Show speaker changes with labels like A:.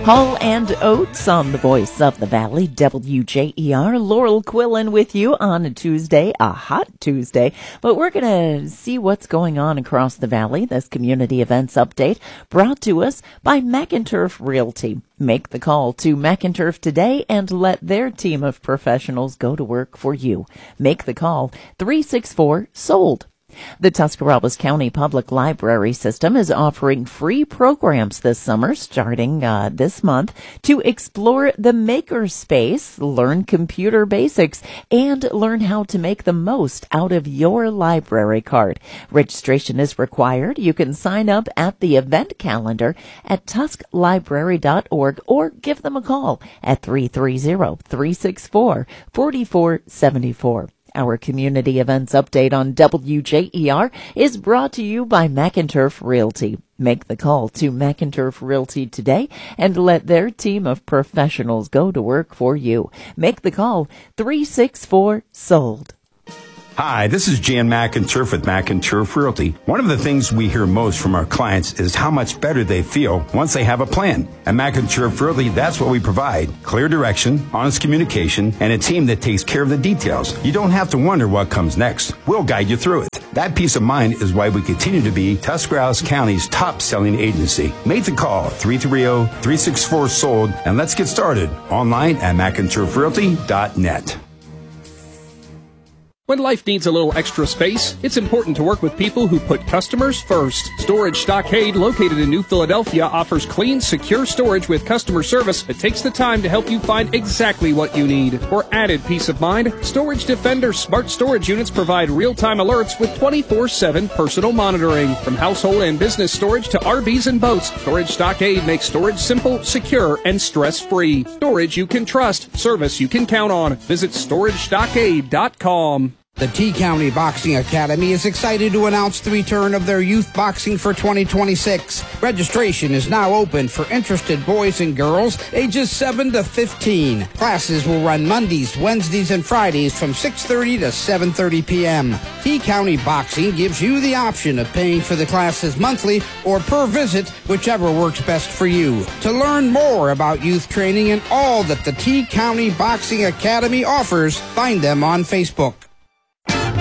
A: Hall and Oates on the Voice of the Valley, WJER. Laurel Quillen with you on a Tuesday, a hot Tuesday. But we're going to see what's going on across the valley. This community events update brought to us by McInturf Realty. Make the call to McInturf today and let their team of professionals go to work for you. Make the call 364-SOLD. The Tuscarawas County Public Library System is offering free programs this summer, starting this month, to explore the makerspace, learn computer basics, and learn how to make the most out of your library card. Registration is required. You can sign up at the event calendar at tusklibrary.org or give them a call at 330-364-4474. Our community events update on WJER is brought to you by McInturf Realty. Make the call to McInturf Realty today and let their team of professionals go to work for you. Make the call 364-SOLD.
B: Hi, this is Jan McInturf with McInturf Realty. One of the things we hear most from our clients is how much better they feel once they have a plan. At McInturf Realty, that's what we provide. Clear direction, honest communication, and a team that takes care of the details. You don't have to wonder what comes next. We'll guide you through it. That peace of mind is why we continue to be Tuscarawas County's top-selling agency. Make the call, 330-364-SOLD, and let's get started online at McInturfRealty.net.
C: When life needs a little extra space, it's important to work with people who put customers first. Storage Stockade, located in New Philadelphia, offers clean, secure storage with customer service that takes the time to help you find exactly what you need. For added peace of mind, Storage Defender smart storage units provide real-time alerts with 24/7 personal monitoring. From household and business storage to RVs and boats, Storage Stockade makes storage simple, secure, and stress-free. Storage you can trust, service you can count on. Visit StorageStockade.com.
D: The T-County Boxing Academy is excited to announce the return of their youth boxing for 2026. Registration is now open for interested boys and girls ages 7 to 15. Classes will run Mondays, Wednesdays, and Fridays from 6:30 to 7:30 p.m. T-County Boxing gives you the option of paying for the classes monthly or per visit, whichever works best for you. To learn more about youth training and all that the T-County Boxing Academy offers, find them on Facebook.